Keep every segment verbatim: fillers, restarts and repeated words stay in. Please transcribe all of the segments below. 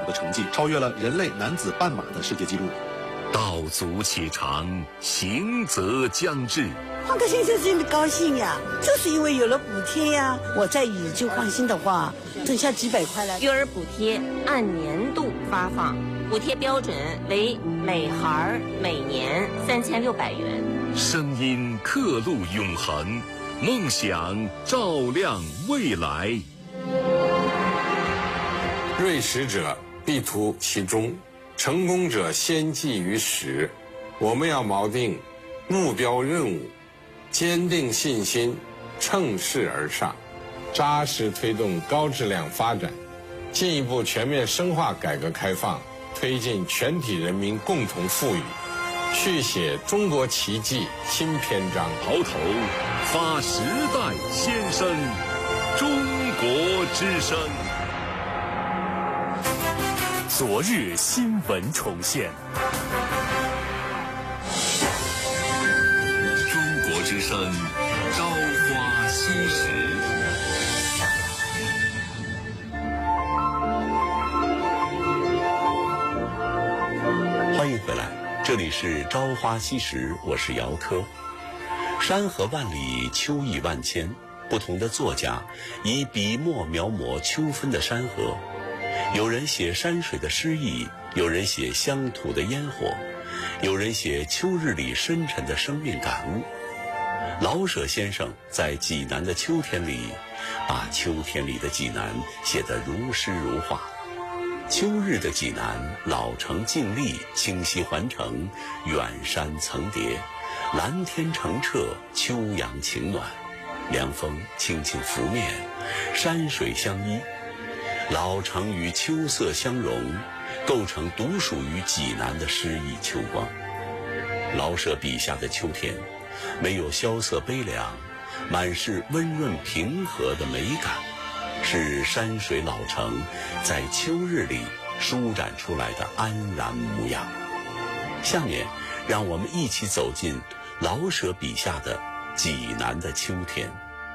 的成绩，超越了人类男子半马的世界纪录。 道阻且长，行则将至。 换个新车真的高兴呀，就是因为有了补贴呀。我再以旧换新的话，省下几百块了。 育儿补贴按年度发放，补贴标准为每孩每年三千六百元。 声音刻录永恒，梦想照亮未来。 锐实者必图其中，成功者先记于始。我们要锚定目标任务，坚定信心，乘势而上，扎实推动高质量发展，进一步全面深化改革开放，推进全体人民共同富裕，续写中国奇迹新篇章。 鳌头发时代先声，中国之声。 昨日新闻重现， 中国之声，朝花夕拾。 欢迎回来，这里是朝花夕拾，我是姚科。山河万里，秋意万千，不同的作家以笔墨描摹秋分的山河。有人写山水的诗意，有人写乡土的烟火，有人写秋日里深沉的生命感悟。老舍先生在济南的秋天里，把秋天里的济南写得如诗如画。秋日的济南，老城静立，清溪环城，远山层叠，蓝天澄澈，秋阳晴暖，凉风轻轻拂面，山水相依，老城与秋色相融，构成独属于济南的诗意秋光。老舍笔下的秋天，没有萧瑟悲凉，满是温润平和的美感，是山水老城在秋日里舒展出来的安然模样。下面让我们一起走进老舍笔下的济南的秋天。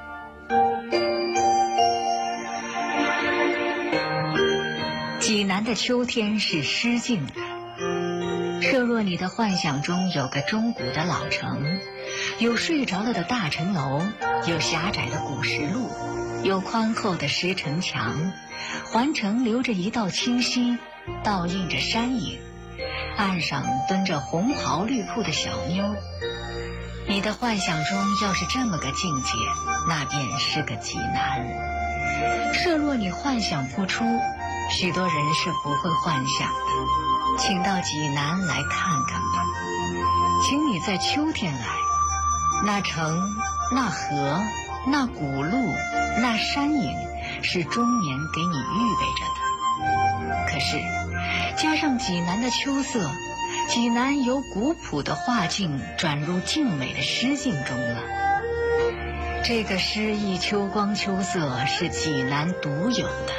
济南的秋天是诗境的。设若你的幻想中有个中古的老城，有睡着了的大城楼，有狭窄的古石路，有宽厚的石城墙，环城流着一道清溪，倒映着山影，岸上蹲着红袍绿裤的小妞。你的幻想中要是这么个境界，那便是个济南。设若你幻想不出，许多人是不会幻想的，请到济南来看看吧。请你在秋天来，那城，那河，那古路，那山影，是终年给你预备着的。可是加上济南的秋色，济南由古朴的画境转入静美的诗境中了。这个诗意秋光秋色是济南独有的。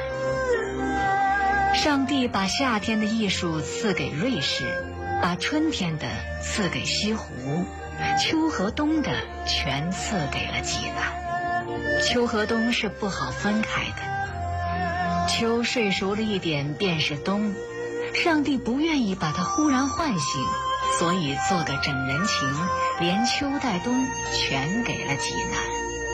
上帝把夏天的艺术赐给瑞士，把春天的赐给西湖，秋和冬的全赐给了济南。秋和冬是不好分开的，秋睡熟了一点便是冬，上帝不愿意把它忽然唤醒，所以做个整人情，连秋带冬全给了济南。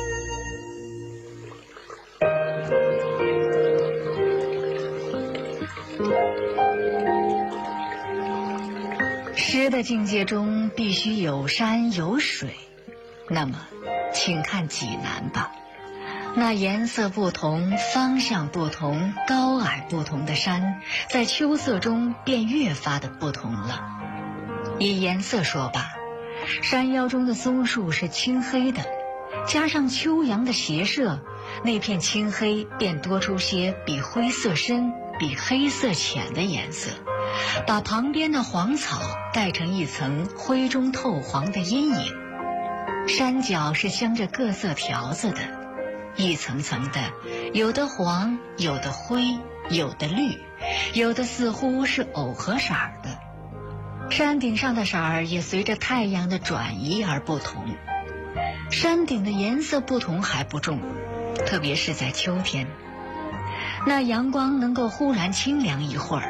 诗的境界中必须有山有水，那么请看济南吧。那颜色不同，方向不同，高矮不同的山，在秋色中便越发的不同了。以颜色说吧，山腰中的松树是青黑的，加上秋阳的斜射，那片青黑便多出些比灰色深，比黑色浅的颜色，把旁边的黄草盖成一层灰中透黄的阴影。山脚是镶着各色条子的，一层层的，有的黄，有的灰，有的绿，有的似乎是藕荷色的。山顶上的色儿也随着太阳的转移而不同。山顶的颜色不同还不重，特别是在秋天，那阳光能够忽然清凉一会儿，